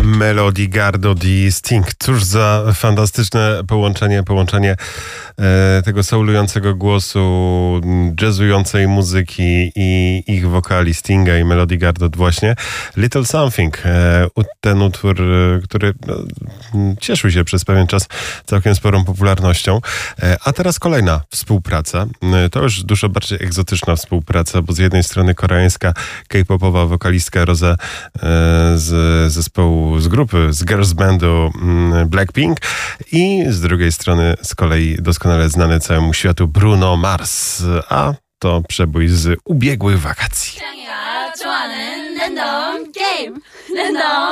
Melody Gardot i Sting. Cóż za fantastyczne połączenie tego soulującego głosu, jazzującej muzyki i ich wokali Stinga i Melody Gardot właśnie. Little Something, ten utwór, który cieszył się przez pewien czas całkiem sporą popularnością. A teraz kolejna współpraca. To już dużo bardziej egzotyczna współpraca, bo z jednej strony koreańska K-popowa wokalistka Rosé z grupy, z girls bandu Blackpink i z drugiej strony z kolei doskonale znany całemu światu Bruno Mars, a to przebój z ubiegłych wakacji. 좋아하는 랜덤 게임 랜덤